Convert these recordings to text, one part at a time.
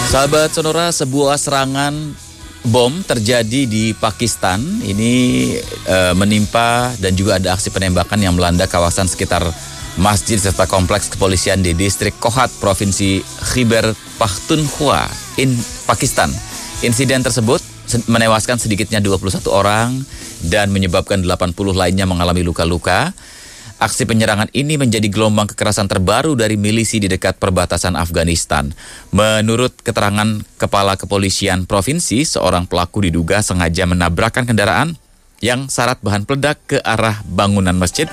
Sahabat Sonora, sebuah serangan bom terjadi di Pakistan. Ini menimpa dan juga ada aksi penembakan yang melanda kawasan sekitar masjid serta kompleks kepolisian di distrik Kohat, Provinsi Khyber Pakhtunkhwa, Pakistan. Insiden tersebut menewaskan sedikitnya 21 orang dan menyebabkan 80 lainnya mengalami luka-luka. Aksi penyerangan ini menjadi gelombang kekerasan terbaru dari milisi di dekat perbatasan Afghanistan. Menurut keterangan Kepala Kepolisian Provinsi, seorang pelaku diduga sengaja menabrakkan kendaraan yang syarat bahan peledak ke arah bangunan masjid.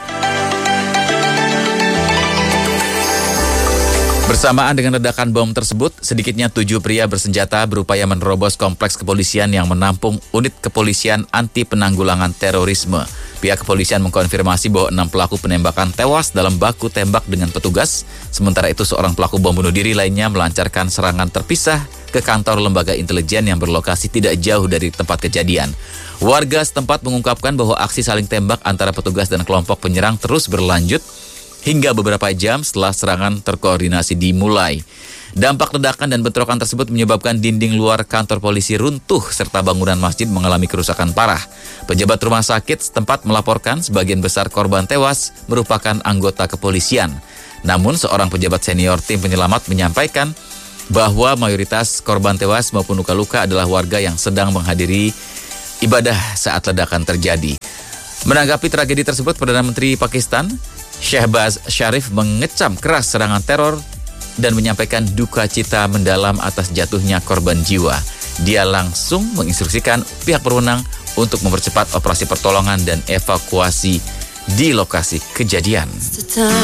Bersamaan dengan ledakan bom tersebut, sedikitnya 7 pria bersenjata berupaya menerobos kompleks kepolisian yang menampung unit kepolisian anti penanggulangan terorisme. Pihak kepolisian mengkonfirmasi bahwa 6 pelaku penembakan tewas dalam baku tembak dengan petugas. Sementara itu, seorang pelaku bom bunuh diri lainnya melancarkan serangan terpisah ke kantor lembaga intelijen yang berlokasi tidak jauh dari tempat kejadian. Warga setempat mengungkapkan bahwa aksi saling tembak antara petugas dan kelompok penyerang terus berlanjut hingga beberapa jam setelah serangan terkoordinasi dimulai. Dampak ledakan dan bentrokan tersebut menyebabkan dinding luar kantor polisi runtuh serta bangunan masjid mengalami kerusakan parah. Pejabat rumah sakit setempat melaporkan sebagian besar korban tewas merupakan anggota kepolisian. Namun seorang pejabat senior tim penyelamat menyampaikan bahwa mayoritas korban tewas maupun luka-luka adalah warga yang sedang menghadiri ibadah saat ledakan terjadi. Menanggapi tragedi tersebut, Perdana Menteri Pakistan Shehbaz Sharif mengecam keras serangan teror dan menyampaikan duka cita mendalam atas jatuhnya korban jiwa. Dia langsung menginstruksikan pihak berwenang untuk mempercepat operasi pertolongan dan evakuasi di lokasi kejadian.